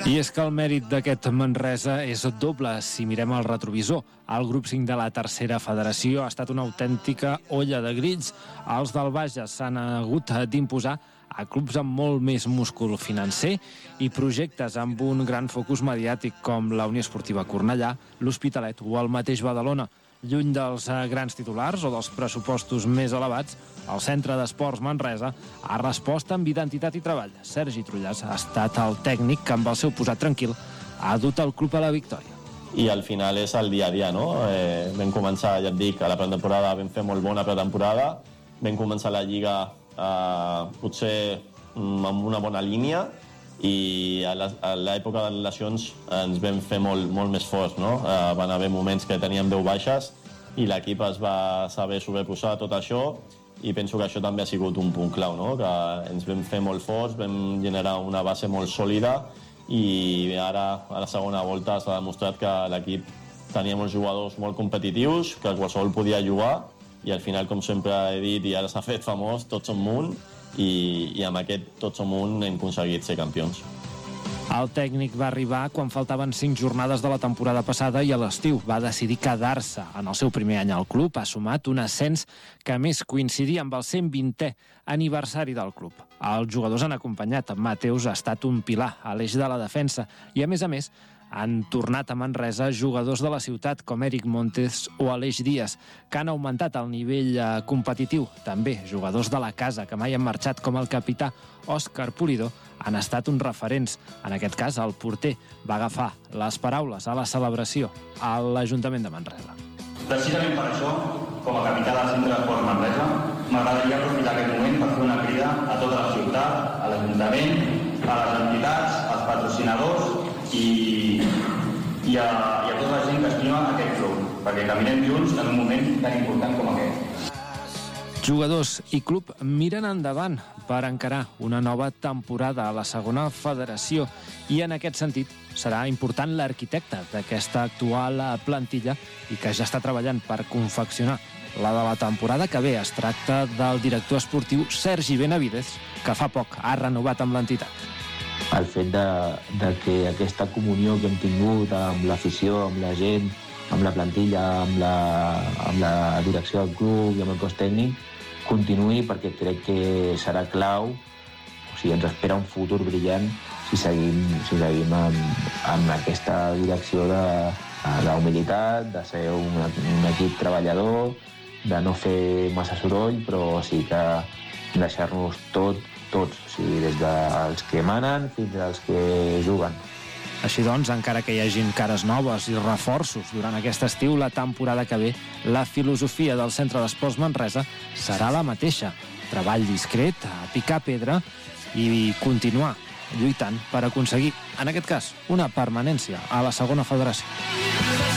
I és que el mèrit d'aquest Manresa és doble si mirem el retrovisor. El grup 5 de la tercera federació ha estat una autèntica olla de grills. Els del Bages s'han hagut d'imposar a clubs amb molt més múscul financer i projectes amb un gran focus mediàtic com la Unió Esportiva Cornellà, l'Hospitalet o el mateix Badalona. Lluny dels grans titulars o dels pressupostos més elevats, el Centre d'Esports Manresa ha respost amb identitat i treball. Sergi Trullàs ha estat el tècnic que amb el seu posat tranquil ha dut el club a la victòria. I al final és el dia a dia, no? Vam començar, ja et dic, a la pretemporada vam fer molt bona pretemporada, vam començar la Lliga potser amb una bona línia i a l'època de les lesions ens vam fer molt més forts, no? Van haver moments que teníem 10 baixes i l'equip es va saber sobreposar tot això i penso que això també ha sigut un punt clau, no? Que ens vam fer molt forts, vam generar una base molt sòlida i ara a la segona volta s'ha demostrat que l'equip tenia molts jugadors molt competitius, que qualsevol podia jugar i al final, com sempre he dit i ara s'ha fet famós, tots som un i amb aquest tots som un hem aconseguit ser campions. El tècnic va arribar quan faltaven 5 jornades de la temporada passada i a l'estiu va decidir quedar-se. En el seu primer any al club ha sumat un ascens que a més coincidia amb el 120è aniversari del club. Els jugadors han acompanyat. Mateus ha estat un pilar a l'eix de la defensa i a més han tornat a Manresa jugadors de la ciutat com Eric Montes o Aleix Díaz, que han augmentat el nivell competitiu. També jugadors de la casa que mai han marxat com el capità Òscar Pulido han estat uns referents. En aquest cas, el porter va agafar les paraules a la celebració a l'Ajuntament de Manresa. Precisament per això, com a capità del Centre d'Esports Manresa, m'agradaria aprofitar aquest moment per fer una crida a tota la ciutat, a l'Ajuntament, a les entitats, als patrocinadors i a tota la gent que estima aquest club, perquè caminem junts en un moment tan important com aquest. Jugadors i club miren endavant per encarar una nova temporada a la segona federació i en aquest sentit serà important l'arquitecte d'aquesta actual plantilla i que ja està treballant per confeccionar la de la temporada que ve. Es tracta del director esportiu Sergi Benavides, que fa poc ha renovat amb l'entitat. El fet de que aquesta comunió que hem tingut amb l'afició, amb la gent, amb la plantilla, amb la direcció del club i amb el cos tècnic continuï, perquè crec que serà clau. O sigui, ens espera un futur brillant si seguim amb aquesta direcció de la humilitat, de ser un equip treballador, de no fer massa soroll, però sí que deixar-nos tots, o sigui, des dels que manen fins als que juguen. Així doncs, encara que hi hagin cares noves i reforços durant aquest estiu, la temporada que ve, la filosofia del Centre d'Esports Manresa serà la mateixa. Treball discret, a picar pedra i continuar lluitant per aconseguir, en aquest cas, una permanència a la segona federació.